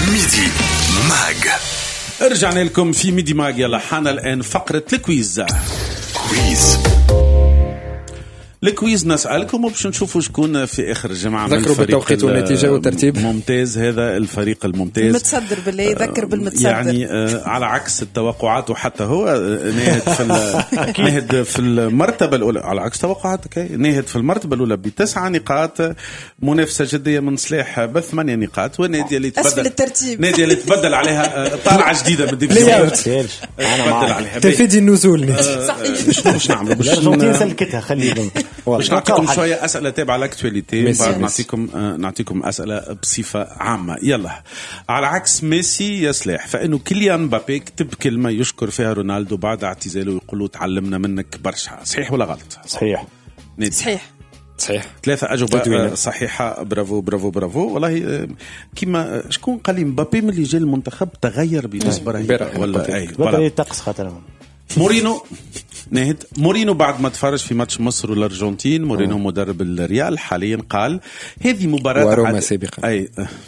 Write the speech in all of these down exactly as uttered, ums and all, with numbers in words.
ميدي ماج. رجعنا لكم في ميدي ماج. يلا حان الآن فقرة الكويز. كويز الكويز نسألكم وباش نشوفوا شكون في آخر الجمعة من ذكروا بالتوقيت والنتيجة والترتيب. ممتاز، هذا الفريق الممتاز المتصدر بالله يذكر بالمتصدر. يعني آه على عكس التوقعات، وحتى هو ناهد في ناهد في المرتبة الأولى على عكس توقعاتك، ناهد في المرتبة الأولى بتسعة نقاط، منافسة جدية من صلاح بثمانية نقاط، ونادية اللي تبدل الترتيب نادية اللي تبدل عليها طالعة جديدة بالديفيزيون تبدل عليها تفيدي النزول. شنو باش نعملوا؟ باش الأرجنتين سلكتها خليهم باش نعطيكم شوية أسئلة تابعة للاكتواليتي، بعد نعطيكم نعطيكم أسئلة بصفة عامة. يلا، على عكس ميسي يا سلاح، فإنه كيليان مبابي كتب كلمة يشكر فيها رونالدو بعد اعتزاله ويقولوا تعلمنا منك برشا، صحيح ولا غلط؟ صحيح نادي. صحيح صحيح. ثلاثة أجوبة صحيحة. برافو برافو برافو والله. كيما شكون قال لي مبابي من اللي جاء المنتخب تغير بنسبة رهيبة ولا أي ولا طقس خاطرهم مورينو نهد مورينو بعد ما تفرج في ماتش مصر والأرجنتين، مورينو مدرب الريال حاليا، قال هذه مباراة وروما سابقا. أي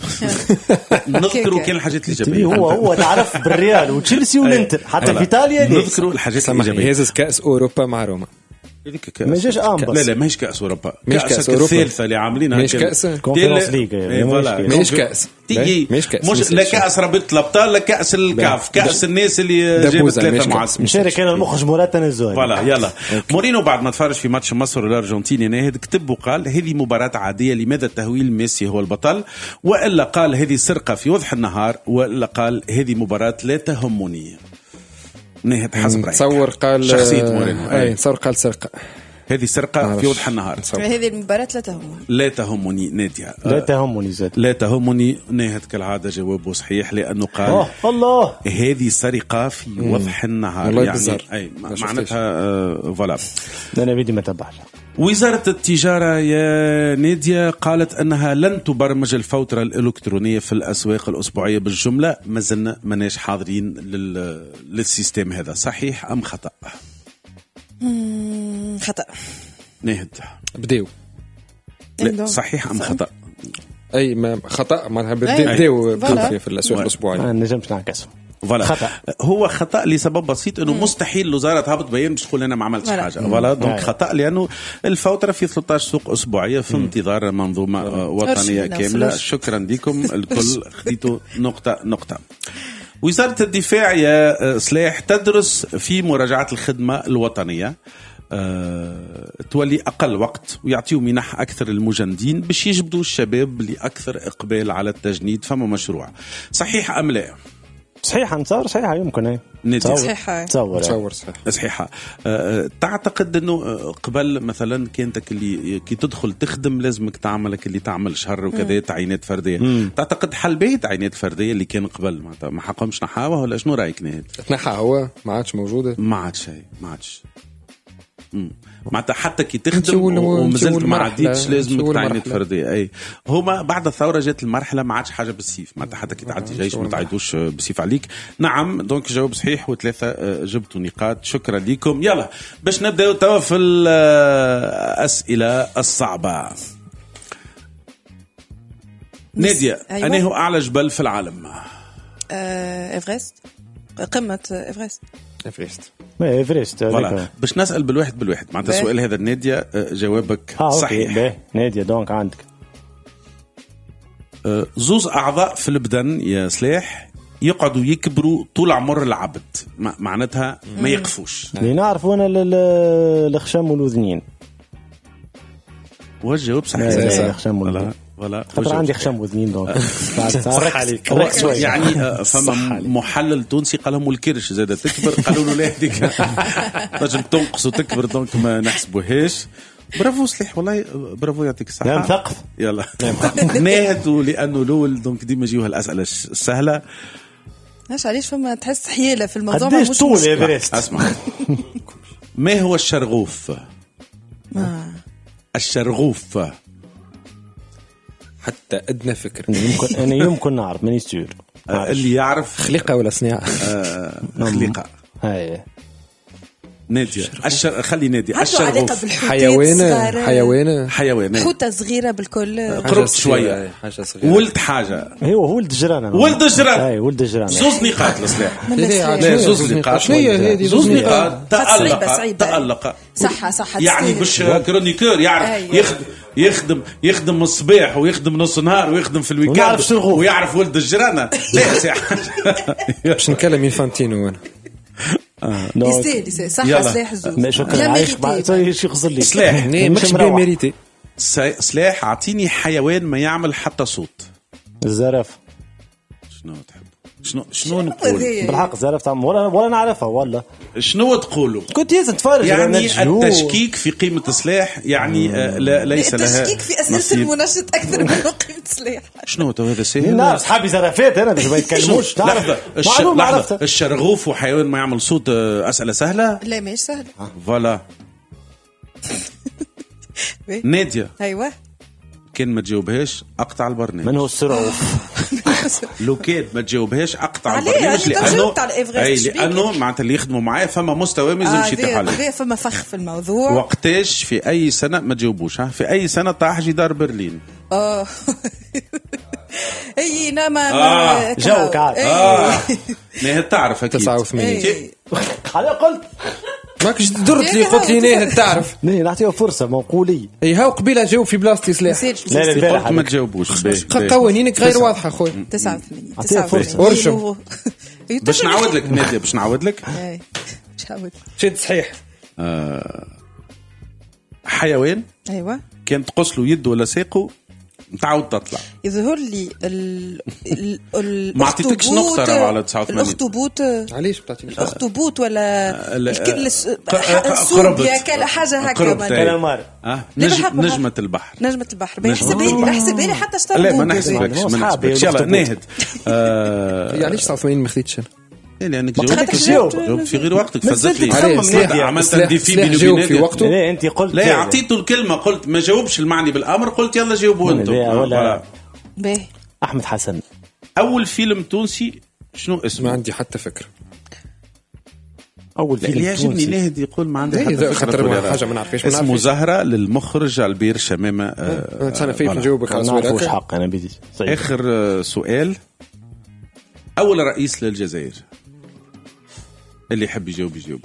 نذكروا كان الحاجات الإيجابية. هو هو تعرف بالريال وتشيلسي والإنتر حتى في إيطاليا نذكروا الحاجات الإيجابية. هذا كأس أوروبا مع روما. ما جاش لا لا ماهيش كأس أوروبا، ماهيش كأس أوروبا الثالثة اللي عاملينها ماهيش كأس كونفرنس ليغ، ماهيش كأس ماهيش كأس لا كأس رابطة الأبطال لا كأس الكاف، كأس الناس اللي جابت ثلاثة معسكر مشارك كان المخرج مرات نزول. فوالا يلا. مورينو بعد ما تفرج في ماتش مصر والأرجنتين يناهد كتب وقال هذه مباراة عادية، لماذا تهويل ميسي هو البطل؟ وإلا قال هذه سرقة في وضح النهار، وإلا قال هذه مباراة لا تهمني. ناهد حسب رأيك. تصور قال شخصية مورينو أي تصور قال سرقة، هذه سرقة في وضح النهار. هذه المباراة لا تهمني لا تهمني نادية لا تهمني زاد لا تهمني. ناهد كالعادة جوابه صحيح، لأنه قال أوه الله هذه سرقة في وضح النهار. يعني أي معناتها فوالا. أنا بدي ما تبعش. وزارة التجارة يا نادية قالت أنها لن تبرمج الفوترة الإلكترونية في الأسواق الأسبوعية بالجملة. ما زلنا مناش حاضرين لل... للسيستم هذا، صحيح أم خطأ؟ خطأ. نهد بديو لا صحيح أم خطأ؟ أي ما خطأ معناها بديو بديو في الأسواق الأسبوعية. ما نجمش نعكسه. فوالا خطأ. هو خطأ لسبب بسيط، انه مستحيل الوزاره تهبط بيان باش تقول انا ما عملتش حاجه. فوالا دونك خطأ، لانه الفوتره في ثلاثة عشر سوق اسبوعيه في انتظار منظومه وطنيه كامله. شكرا لكم الكل، خديتوا نقطه نقطه. وزاره الدفاع يا سلاح تدرس في مراجعه الخدمه الوطنيه أه، تولي أقل وقت ويعطيوا منح أكثر المجندين باش يجبدوا الشباب لأكثر إقبال على التجنيد. فما مشروع صحيح أم لا؟ صحيحة نتصور صحيحة يمكن صحيحة تصور تصور صحيح صحيحة. أه تعتقد انه قبل مثلا كانتك اللي كي تدخل تخدم لازمك تعملك اللي تعمل شهر وكذا تعيينات فردية. مم. تعتقد حل باهي تعيينات فردية اللي كان قبل ما حقهمش نحاوها ولا شنو رأيك نهاد؟ تنحى هو ما عادش موجودة، ما عاد شيء ما عادش معناتها حتى كي تخدم ومازلت ما عديتش لازمك تعيينات فرديه. اي هما بعد الثوره جات المرحله ما عادش حاجه بالسيف، معناتها حتى كي تعدي جيش ما تعيدوش بالسيف عليك. نعم دونك جواب صحيح وثلاثه جبتوا نقاط. شكرا لكم. يلا باش نبداو توا في الاسئله الصعبه. نادية أيوة. أنا هو أعلى جبل في العالم؟ آه، إيفرست، قمة إيفرست. إيفرست ما إيفرست فوالا. باش نسأل بالواحد بالواحد معناتها السؤال هذا نادية جوابك آه صحيح. باهي نادية دونك عندك آه زوز أعضاء في البدن يا سلاح يقعدوا يكبروا طول عمر العبد، معناتها ما يقفوش. اللي نعرف أنا الخشم والوذنين. والجواب صحيح. الخشم والوذنين ولا خاطر عندي خشم وذنين دونك صح عليك. يعني فما محلل تونسي قال لهم الكرش زادت تكبر، قالوا له لا هذيك تنجم تنقص وتكبر دونك ما نحسبوهاش. برافو صليح والله برافو يعطيك الصحة. نعم ثقف. يلا ناهد لأنه الأول دونك ديما يجيوها الأسئلة السهلة. ايش علاش فما تحس حيلة في الموضوع؟ قديش طول إيفرست؟ اسمع ما هو الشرغوف؟ آه. الشرغوف حتى أدنى فكر. يمكن أنا يمكن نعرف ماني سيور. آه اللي يعرف خليقة ولا صناعة؟ آه خليقة. هاي نادية الشر خلي نادية عنده علاقة الشرغوف بالحوتات حيوانة صغار. حيوانة حيوان حوتة صغيرة بالكل. قربت شوية. حاجة صغيرة. ولد حاجة هو هو ولد الجيران. ولد الجيران. اي ولد الجيران. زوز نقاط السلاح. لا زوز نقاط. شنو هي هذه زوز نقاط. تألق صعيبة. تألق. صح صح. يعني باش كرونيكور يعرف يخدم يخدم يخدم الصباح ويخدم نص نهار ويخدم في الويكاند ويعرف ولد الجيران. لا باش نكلم انفانتينو انا. يستاهل يستاهل صح. سلاح الزوز. شكرا عايش ايش يخزر لي سلاح مش بيان ميريتي. سلاح اعطيني حيوان ما يعمل حتى صوت. الزرافة. شنو تحب شنو شنو نقول بالحق الزرافة تعمل ولا ولا نعرفها ولا شنو تقولوا كنت لازم تتفرج يعني التشكيك في قيمة السلاح يعني آه لا ليس لها التشكيك في أسئلة المنشط أكثر من قيمة السلاح. شنو تو هذا سهل نعرف صحابي زرافات أنا باش ما يتكلموش تعرف لحظة الشرغوف وحيوان ما يعمل صوت أسئلة سهلة لا مش سهلة فوالا نادية أيوة كان ما تجاوبهاش أقطع البرنامج. من هو السرعوف؟ لو كان ما تجاوبهاش أقطع البرنامج لأنه أي لأنه معناتها اللي يخدموا معايا فما مستوى ما يلزمش يتيح عليه. فما فخ في الموضوع. وقتاش في أي سنة ما تجاوبوش ها في أي سنة طاح جدار برلين. آه أي نعم آه جوك عاد. آه نهد تعرف أكيد. تسعة وثمانين. خلي قلت. ماكش درت لي قلت لي نهد تعرف. نهي نعطيه فرصة موقولية. اي هاو قبيله جاوب في بلاصتي سلاح. لا لا قلت ما تجاوبوش. قوانينك غير واضحة خويا. تسعة وثمانين. أعطيه فرصة. ورشم. باش نعاود لك نادية باش نعاود لك. باش نعاود. شد صحيح. حيوان. أيوة. كان تقص له يده ولا ساقه تعاود تطلع. يظهر لي ال ال ما عطيتكش نقطة على تسعة وثمانين. الأخطبوط. علاش بتعطيني؟ الأخطبوط ولا الكل قربت. كلا حاجة هكا. كلامار. نجم نجمة البحر. نجمة البحر. بيحسبني بيحسبني حتى اشتري. لا ما نحسبكش ما نحسبكش. يلا ناهد. علاش تسعة وثمانين ما خديتش أنا؟ لأنك جاوبت جاوبت في غير وقتك فزت لي عملت ديفي بيني جاوب في وقته. لا أنت قلت لا أعطيته الكلمة قلت ما جاوبش المعني بالأمر قلت يلا جاوبوا أنتم. ولا باهي. أحمد حسن. أول فيلم تونسي شنو اسمه؟ ما عندي حتى فكرة. أول فيلم اللي يعجبني ناهد يقول ما عندي حتى فكرة حاجة ما نعرفش. اسمه زهرة للمخرج البير شمامة. أنا فيك نجاوبك على سؤالك. نعرفوش حق أنا بدي. آخر سؤال. أول رئيس للجزائر اللي يحب يجاوب يجاوب.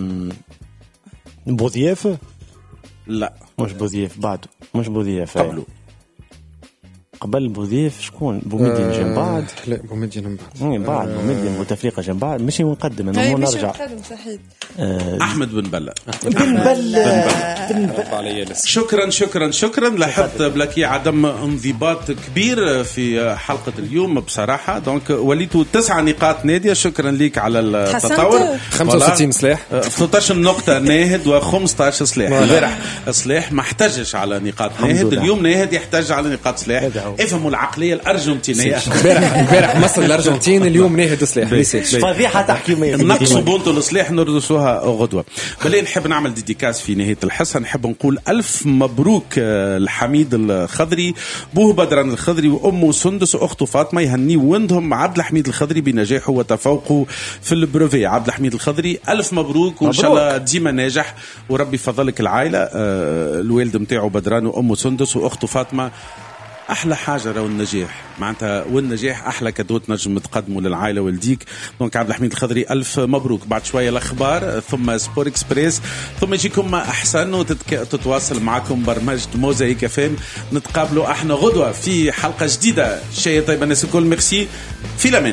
بوذياف؟ لا مش بوذياف بعده مش بوذياف قبله. قبل بوذياف شكون؟ بومدين جنب بعض. لا بومدين جنب بعض. بعد بومدين بوتفريقة جنب بعض مشي ونقدم انه مو نرجع. احمد بن بلة. بن بلة. شكرا شكرا شكرا. لاحظت بلاكي عدم انضباط كبير في حلقة اليوم بصراحة. دونك وليتوا تسعة نقاط نادية. شكرا ليك على التطور. خمسة وستين سلاح. ثلاثة عشر نقطة ناهد وخمسة عشر سلاح. البارح سلاح ما احتاجش على نقاط ناهد. اليوم ناهد يحتاج على نقاط سلاح. افهموا العقلية الأرجنتينية. البارح البارح مصر الأرجنتين اليوم ناهد سلاح. فضيحة تحكيمية. نقصوا بونتو السلاح نردسوها غدوة. بلين نحب نعمل ديديكاس في نهاية الحصة. نحب نقول ألف مبروك الحميد الخضري بوه بدران الخضري وأمه سندس وأخته فاطمة يهني وندهم عبد الحميد الخضري بنجاحه وتفوقه في البروفي. عبد الحميد الخضري ألف مبروك وإن شاء الله ديما ناجح وربي فضلك العائلة. الوالد متاعه بدران وأمه سندس وأخته فاطمة. احلى حاجه راهو النجاح معناتها والنجاح احلى كادو تنجم تقدمه للعائله والديك. دونك عبد الحميد الخضري الف مبروك. بعد شويه الاخبار ثم سبور اكسبريس ثم يجيكم احسن وتتواصل معكم برنامج موزايك فام. نتقابلوا احنا غدوه في حلقه جديده. شيء طيب الناس الكل ميرسي في الامان.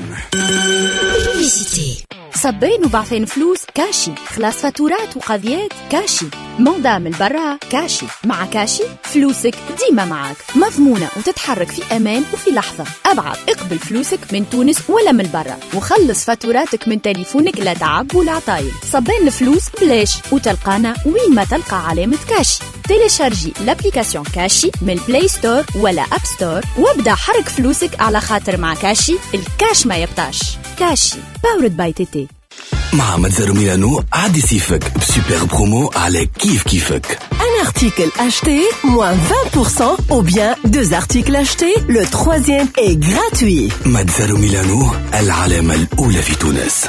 صبين وبعثين فلوس كاشي. خلاص فاتورات وقضيات كاشي. موضة من برا كاشي. مع كاشي فلوسك ديما معك مضمونة وتتحرك في أمان وفي لحظة. أبعث اقبل فلوسك من تونس ولا من برا وخلص فاتوراتك من تليفونك لا تعب ولا عطايل. صبين الفلوس بلاش وتلقانا وين ما تلقى علامة كاشي. تيليشارجي لابليكاسيون كاشي من بلاي ستور ولا أب ستور وابدأ حرك فلوسك على خاطر مع كاشي الكاش ما يبطاش. كاشي باورد باي تي تي. مع متزارو ميلانو عدي سيفك بسوبر برومو على كيف كيفك. Un article acheté, moins vingt pour cent ou bien deux articles achetés, le troisième est gratuit. متزارو ميلانو العلامة الأولى في تونس.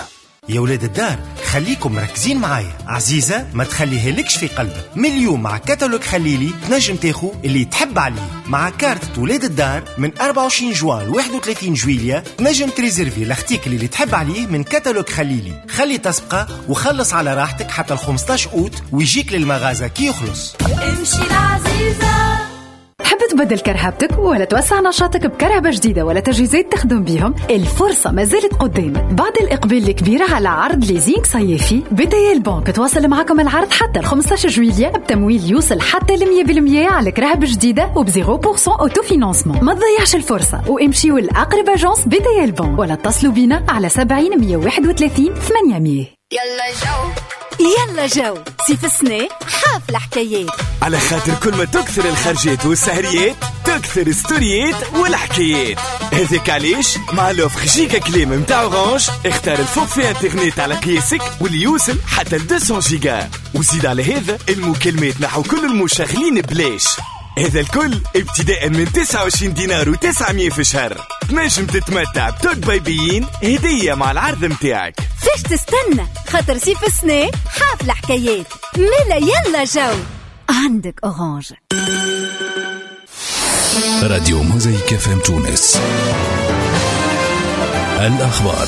يا ولاد الدار خليكم مركزين معايا. عزيزة ما تخليها لكش في قلبك. من اليوم مع كتالوج خليلي تنجم تاخو اللي تحب عليه. مع كارت ولاد الدار من أربعة وعشرين جوان ل واحد وثلاثين جويلية تنجم تريزرفي لاختيك اللي تحب عليه من كتالوج خليلي. خلي تسبقة وخلص على راحتك حتى ال خمسطاش أوت ويجيك للمغازة كي يخلص. امشي العزيزة. تحب تبدل كرهبتك ولا توسع نشاطك بكرهبة جديدة ولا تجهيزات تخدم بيهم؟ الفرصة ما زالت قدامك. بعد الإقبال الكبير على عرض ليزينغ صيفي بي تي ال بنك تواصل معكم العرض حتى ال خمسطاش جويلية بتمويل يوصل حتى ل مية بالمية على كرهبة جديدة وب صفر بالمية أوتو فينانسمون. ما تضيعش الفرصة وامشيوا لأقرب أجانس بي تي ال بنك ولا اتصلوا بينا على سبعين مية واحد وثلاثين ثمانمية. يلا جو يلا جو سيف السنة حافل حكايات. على خاطر كل ما تكثر الخرجات والسهريات تكثر ستوريات والحكايات. هذاك علاش مع لوفر جيجا كليم متاع اورانج اختار الفوق في انترنت على قياسك واللي يوصل حتى ل مئتين جيجا. وزيد على هذا المكالمات نحو كل المشغلين بلاش. هذا الكل ابتداء من تسعة وعشرين دينار وتسعمية في شهر. تنجم تتمتع بتوك بايبيين هدية مع العرض متاعك. فاش تستنى؟ خاطر سيف السنة حافل حكايات. ملا يلا جو عندك اورانج. راديو موزايك اف ام تونس. الأخبار.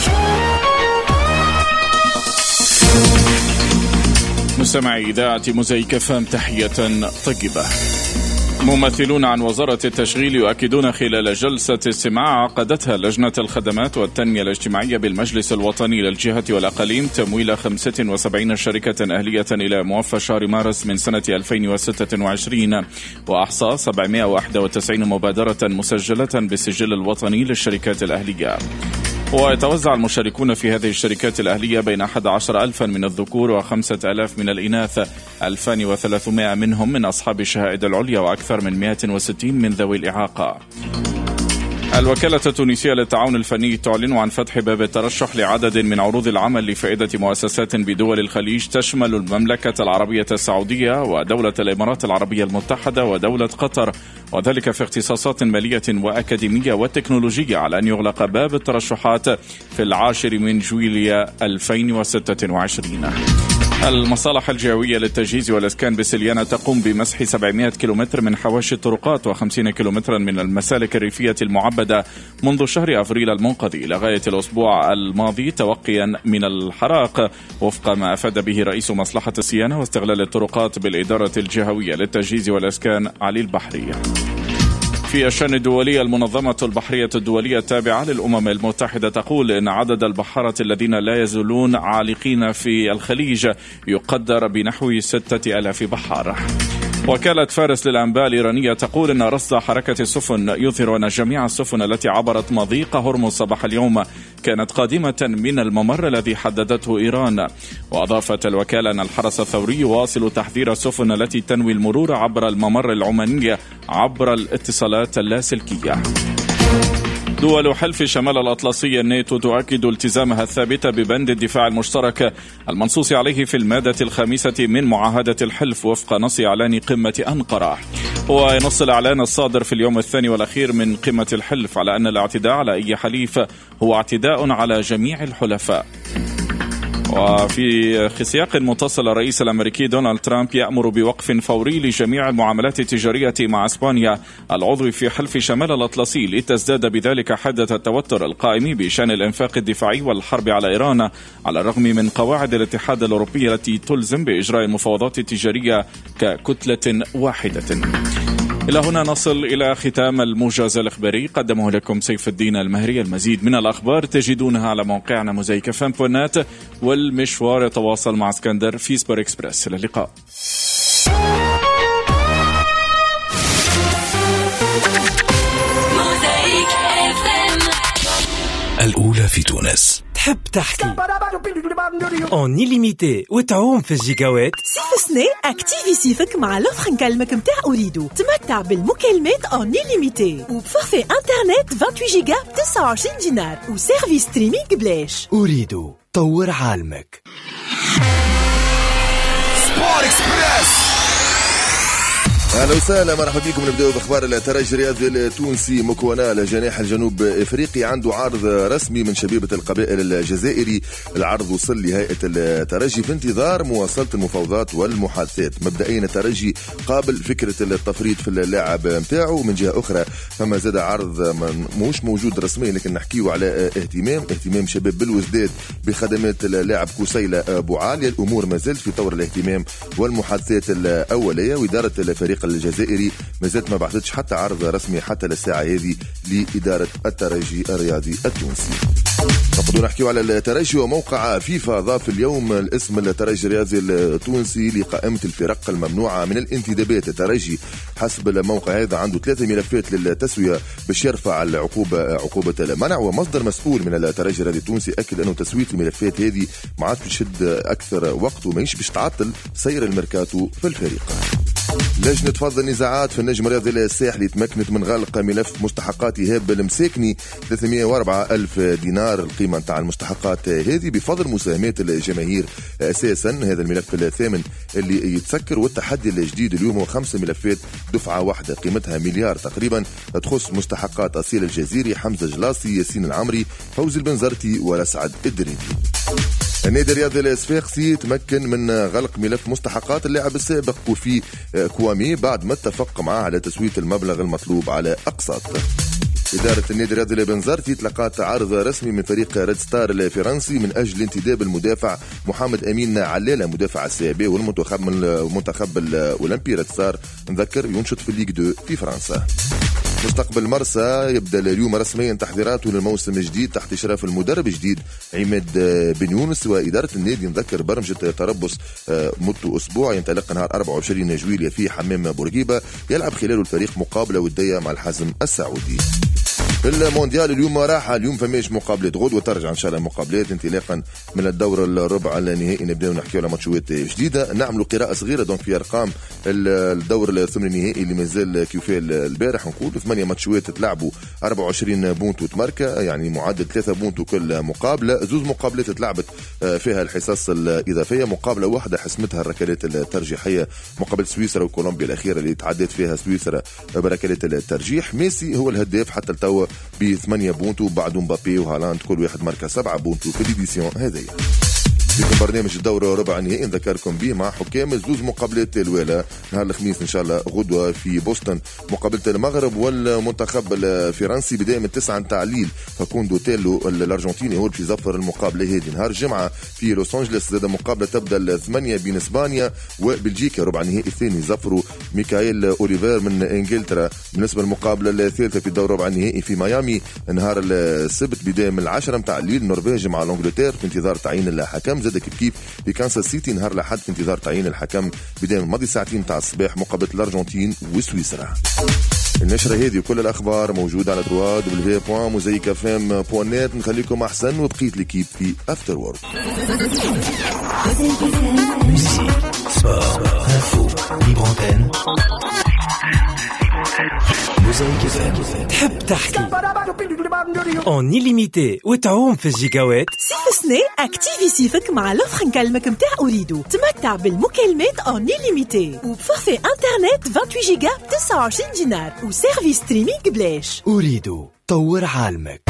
مستمعي إذاعة موزايك اف ام تحية طيبة. ممثلون عن وزارة التشغيل يؤكدون خلال جلسة استماع عقدتها لجنة الخدمات والتنمية الاجتماعية بالمجلس الوطني للجهة والأقاليم تمويل خمسة وسبعين شركة أهلية إلى موفى شهر مارس من سنة ألفين وستة وعشرين، وأحصى سبعمائة وواحد وتسعين مبادرة مسجلة بالسجل الوطني للشركات الأهلية. ويتوزع المشاركون في هذه الشركات الأهلية بين أحد عشر ألفا من الذكور وخمسة ألاف من الإناث، ألفان وثلاثمائة منهم من أصحاب الشهائد العليا وأكثر من مئة وستين من ذوي الإعاقة. الوكالة التونسية للتعاون الفني تعلن عن فتح باب الترشح لعدد من عروض العمل لفائدة مؤسسات بدول الخليج تشمل المملكة العربية السعودية ودولة الإمارات العربية المتحدة ودولة قطر، وذلك في اختصاصات مالية وأكاديمية وتكنولوجية، على أن يغلق باب الترشحات في العاشر من جويلية ألفين وستة وعشرين. المصالح الجوية للتجهيز والإسكان بسليانة تقوم بمسح سبعمائة كيلومتر من حواشي الطرقات وخمسين كيلومترا من المسالك الريفية المعبدة منذ شهر أفريل المنقضي لغاية الأسبوع الماضي توقيا من الحراق، وفق ما أفاد به رئيس مصلحة الصيانة واستغلال الطرقات بالإدارة الجهوية للتجهيز والإسكان علي البحري. في الشأن الدولي، المنظمة البحرية الدولية التابعة للأمم المتحدة تقول إن عدد البحارة الذين لا يزالون عالقين في الخليج يقدر بنحو ستة ألاف بحارة. وكالة فارس للأنباء الإيرانية تقول إن رصد حركة السفن يظهر أن جميع السفن التي عبرت مضيق هرمز صباح اليوم كانت قادمة من الممر الذي حددته إيران. وأضافت الوكالة أن الحرس الثوري يواصل تحذير السفن التي تنوي المرور عبر الممر العماني عبر الاتصالات اللاسلكية. دول حلف شمال الأطلسي الناتو تؤكد التزامها الثابت ببند الدفاع المشترك المنصوص عليه في المادة الخامسة من معاهدة الحلف وفق نص إعلان قمة أنقرة. وينص الإعلان الصادر في اليوم الثاني والأخير من قمة الحلف على أن الاعتداء على أي حليف هو اعتداء على جميع الحلفاء. وفي سياق متصل، الرئيس الأمريكي دونالد ترامب يأمر بوقف فوري لجميع المعاملات التجارية مع إسبانيا العضو في حلف شمال الأطلسي لتزداد بذلك حدة التوتر القائم بشأن الإنفاق الدفاعي والحرب على إيران، على الرغم من قواعد الاتحاد الأوروبي التي تلزم بإجراء المفاوضات التجارية ككتلة واحدة. إلى هنا نصل إلى ختام الموجز الإخباري، قدمه لكم سيف الدين المهري. المزيد من الأخبار تجدونها على موقعنا موزايك اف ام دوت نت، والمشوار يتواصل مع اسكندر في سبور إكسبرس. إلى اللقاء. الأولى في تونس. تحب تحكي اون إليميتي وتعوم في الجيجاوات؟ سيف سنة اكتيفي سيفك مع لوفر نكلمك متاع أريدو. تمتع بالمكالمات اون إليميتي وبفورفي انترنت ثمانية وعشرين جيجا ب تسعة وعشرين دينار وسيرفيس ستريمينغ بلاش. أريدو طور عالمك. سبور إكسبرس اهلا وسهلا، مرحبا بكم. نبداو باخبار الترجي الرياضي التونسي. مكونا جناح الجنوب افريقي عنده عرض رسمي من شبيبه القبائل الجزائري. العرض وصل لهيئه الترجي في انتظار مواصله المفاوضات والمحادثات. مبدئيا الترجي قابل فكره التفريط في اللاعب نتاعو، من جهه اخرى فما زاد عرض مش موجود رسميا لكن نحكيو على اهتمام اهتمام شباب بالوزداد بخدمات اللاعب كوسيلة بوعالية. الامور ما زالت في طور الاهتمام والمحادثات الاوليه، واداره الفريق الجزائري ما زالت ما بعثتش حتى عرض رسمي حتى للساعه هذه لاداره الترجي الرياضي التونسي. نقدر نحكيو على الترجي وموقع فيفا ضاف اليوم الاسم الترجي الرياضي التونسي لقائمه الفرق الممنوعه من الانتدابات. الترجي حسب الموقع هذا عنده ثلاثه ملفات للتسويه باش يرفع العقوبه عقوبه المنع، ومصدر مسؤول من الترجي الرياضي التونسي اكد انه تسويه الملفات هذه ما عادش بتشد اكثر وقت وماهيش باش تعطل سير الميركاتو في الفريق. لجنة فض النزاعات في النجم الرياضي الساحلي تمكنت من غلق ملف مستحقات إيهاب المساكني ثلاثمائة وأربعة ألف دينار القيمة نتاع المستحقات هذه بفضل مساهمات الجماهير. أساسا هذا الملف الثامن اللي يتسكر، والتحدي الجديد اليوم هو خمسة ملفات دفعة واحدة قيمتها مليار تقريبا تخص مستحقات أصيل الجزيري، حمزة جلاصي، ياسين العمري، فوزي البنزرتي ورسعد الدريدي. النادي الرياضي الصفاقسي تمكن من غلق ملف مستحقات اللاعب السابق كوفي كوامي بعد ما اتفق معه على تسوية المبلغ المطلوب على أقساط. إدارة النادي الرياضي البنزرتي تلقات عرض رسمي من فريق ريد ستار الفرنسي من أجل انتداب المدافع محمد أمين علالة مدافع السي بي والمنتخب من المنتخب الأولمبي. ريد ستار نذكر ينشط في الليغ دو في فرنسا. مستقبل مرسى يبدأ اليوم رسميا تحضيراته للموسم الجديد تحت إشراف المدرب الجديد عماد بن يونس، وإدارة النادي نذكر برمجة تربص مدته أسبوع ينطلق نهار أربعة وعشرين جويلية في حمام بورقيبة، يلعب خلاله الفريق مقابلة ودية مع الحزم السعودي. في المونديال اليوم راحة، اليوم فماش مقابلات، غدوة ترجع إن شاء الله مقابلات انطلاقا من الدور الربع النهائي. نبدأ نحكي على ماتشات جديدة، نعملوا قراءة صغيرة دونك في أرقام الدور الثمن النهائي اللي مازال كيفاه البارح. نقول ثمانية ماتشات تلعبوا أربعة وعشرين بونت وتماركة، يعني معدل ثلاثة بونت وكل مقابلة. زوز مقابلات تلعبت فيها الحصص الإضافية، مقابلة واحدة حسمتها الركلات الترجيحية مقابل سويسرا وكولومبيا الأخيرة اللي تعدت فيها سويسرا بركلات الترجيح. ميسي هو الهداف حتى التو بثمانية بونتو، بعد مبابي وهالاند كل واحد ماركة سبعة بونتو في الإديسيون هذه. لكن برنامج الدورة ربع نهائي نذكركم به مع حكام زوز مقابلات الولا نهار الخميس إن شاء الله غدوة في بوسطن مقابلة المغرب والمنتخب الفرنسي بداية من تسعة نتاع الليل. فكوندو تيلو الأرجنتيني هو في ظفر المقابلة هذه. نهار الجمعة في لوس أنجلس زاد مقابلة تبدأ الثمانية بين إسبانيا وبلجيكا. ربع نهائي الثاني ظفروا ميكايل أوليفير من إنجلترا. بالنسبة للمقابلة الثالثة في الدورة ربع نهائي في ميامي نهار السبت بداية من العشرة نتاع الليل النرويج مع الانجلتير في انتظار تعيين الحكم. زاد كيف كيف في كانساس سيتي نهار الأحد في انتظار تعيين الحكم بداية من ماضي ساعتين تاع الصباح مقابلة الأرجنتين وسويسرا. النشرة هذه وكل الأخبار موجودة على دبليو دبليو دبليو دوت موزايك اف ام دوت نت. نخليكم أحسن وبقيت لكيب في أفتر وورد. تحب تحكي اون إليميتي وتعوم في الجيجاوات؟ صيف سنة اكتيفي صيفك مع لوفر نكلمك متاع أريدو. تمتع بالمكالمات اون إليميتي وبفورفي انترنت ثمانية وعشرين جيجا ب تسعة وعشرين دينار وسيرفيس ستريمينغ بلاش. أريدو طور عالمك.